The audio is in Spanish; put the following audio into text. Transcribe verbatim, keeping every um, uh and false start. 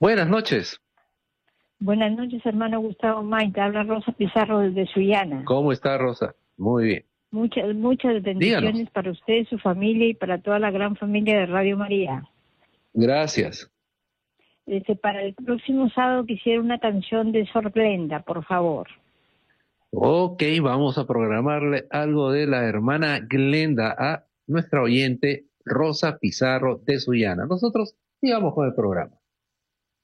Buenas noches. Buenas noches, hermano Gustavo Maite. Habla Rosa Pizarro desde Sullana. ¿Cómo está, Rosa? Muy bien. Muchas, muchas bendiciones Díganos. para usted, su familia y para toda la gran familia de Radio María. Gracias. Este, para el próximo sábado quisiera una canción de Sor Glenda, por favor. Ok, vamos a programarle algo de la hermana Glenda a nuestra oyente Rosa Pizarro de Sullana. Nosotros sigamos con el programa.